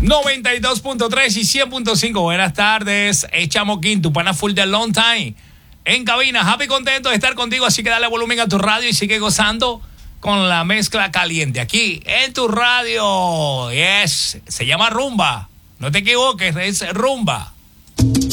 92.3 y 100.5. Buenas tardes. Echamos tu pana full de long time. En cabina, happy, contento de estar contigo. Así que dale volumen a tu radio y sigue gozando con la mezcla caliente. Aquí en tu radio. Yes. Se llama Rumba. No te equivoques, es Rumba.